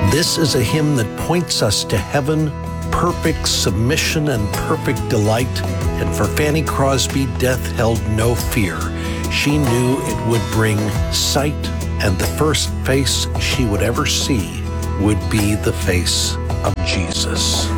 This is a hymn that points us to heaven, perfect submission and perfect delight. And for Fanny Crosby, death held no fear. She knew it would bring sight, and the first face she would ever see would be the face of Jesus.